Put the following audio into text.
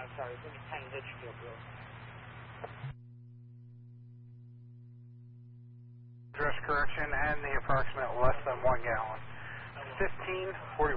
sorry. Let me 10 Litchfield Road. Address correction and the approximate less than 1 gallon. 1540.